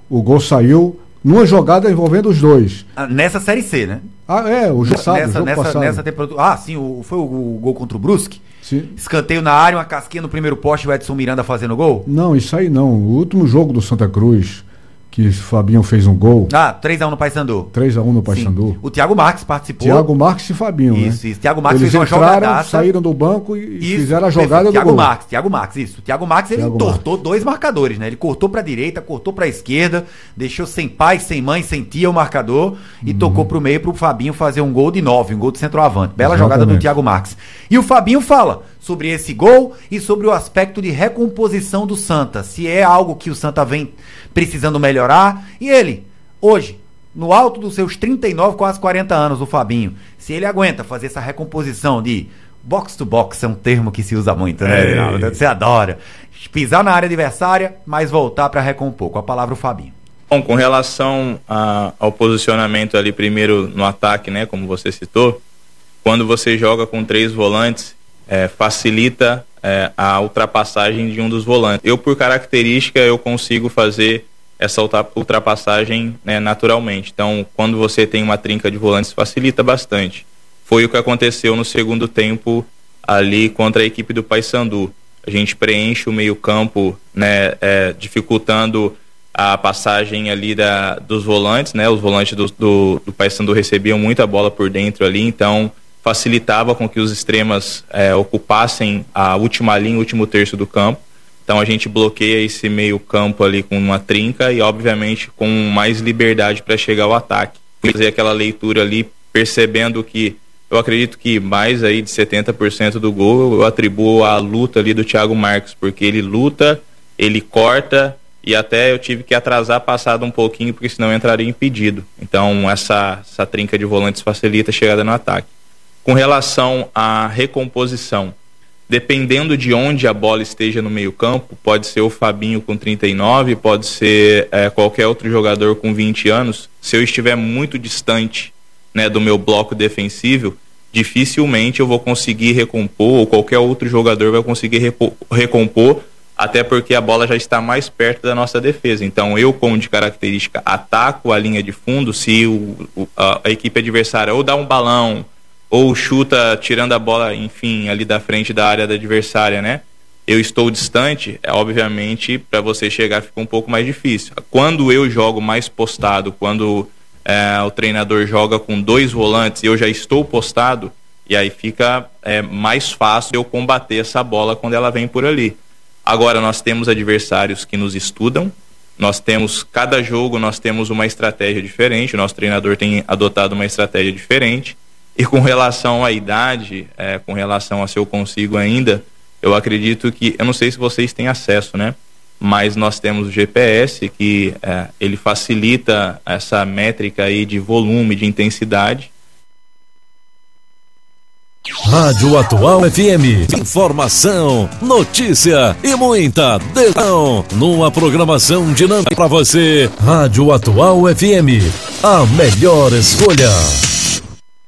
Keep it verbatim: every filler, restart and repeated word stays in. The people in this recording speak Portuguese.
O gol saiu numa jogada envolvendo os dois. Ah, nessa Série C, né? Ah, é, o jogo passado. Nessa, o jogo nessa, passado. nessa temporada. Ah, sim, o, foi o, o gol contra o Brusque? Sim. Escanteio na área, uma casquinha no primeiro poste, o Edson Miranda fazendo gol? Não, isso aí não. O último jogo do Santa Cruz, que o Fabinho fez um gol. Ah, três a um no Paysandu. três a um no Paysandu. O Thiago Marques participou. Thiago Marques e Fabinho, isso, né? Isso, Thiago Marques Eles fez uma entraram, jogadaça. saíram do banco e isso, fizeram a jogada do Thiago gol. Marques, Thiago Marques, isso. O Thiago Marques, ele Thiago entortou Marques. dois marcadores, né? Ele cortou pra direita, cortou pra esquerda, deixou sem pai, sem mãe, sem tia o marcador e Uhum. tocou pro meio pro Fabinho fazer um gol de nove, um gol de centroavante. Bela Exatamente. jogada do Thiago Marques. E o Fabinho fala sobre esse gol e sobre o aspecto de recomposição do Santa. Se é algo que o Santa vem precisando melhorar. E ele, hoje, no alto dos seus trinta e nove, quase quarenta anos, o Fabinho, se ele aguenta fazer essa recomposição de box to box, é um termo que se usa muito, né, Reinaldo? Você adora. Pisar na área adversária, mas voltar para recompor. Com a palavra o Fabinho. Bom, com relação a, ao posicionamento ali primeiro no ataque, né, como você citou, quando você joga com três volantes, é, facilita é, a ultrapassagem de um dos volantes. Eu, por característica, eu consigo fazer essa ultrapassagem, né, naturalmente. Então, quando você tem uma trinca de volantes, facilita bastante. Foi o que aconteceu no segundo tempo ali contra a equipe do Paysandu. A gente preenche o meio-campo, né, é, dificultando a passagem ali da, dos volantes, né? Os volantes do, do, do Paysandu recebiam muita bola por dentro ali, então facilitava com que os extremas é, ocupassem a última linha, o último terço do campo. Então a gente bloqueia esse meio campo ali com uma trinca e obviamente com mais liberdade para chegar ao ataque. Fazer aquela leitura ali, percebendo que eu acredito que mais aí de setenta por cento do gol eu atribuo à luta ali do Thiago Marques, porque ele luta, ele corta e até eu tive que atrasar passado um pouquinho, porque senão eu entraria impedido. Então essa, essa trinca de volantes facilita a chegada no ataque. Com relação à recomposição, dependendo de onde a bola esteja no meio campo, pode ser o Fabinho com trinta e nove, pode ser é, qualquer outro jogador com vinte anos, se eu estiver muito distante, né, do meu bloco defensivo, dificilmente eu vou conseguir recompor, ou qualquer outro jogador vai conseguir repo, recompor, até porque a bola já está mais perto da nossa defesa. Então eu, como de característica, ataco a linha de fundo se o, o, a, a equipe adversária ou dá um balão, ou chuta tirando a bola, enfim, ali da frente da área da adversária, né? Eu estou distante, é, obviamente, para você chegar fica um pouco mais difícil. Quando eu jogo mais postado, quando é, o treinador joga com dois volantes e eu já estou postado, e aí fica é, mais fácil eu combater essa bola quando ela vem por ali. Agora, nós temos adversários que nos estudam, nós temos, cada jogo nós temos uma estratégia diferente, o nosso treinador tem adotado uma estratégia diferente, e com relação à idade, é, com relação a se eu consigo ainda, eu acredito que, eu não sei se vocês têm acesso, né? Mas nós temos o G P S, que é, ele facilita essa métrica aí de volume, de intensidade. Rádio Atual F M. Informação, notícia e muita decisão numa programação dinâmica para você. Rádio Atual F M. A melhor escolha.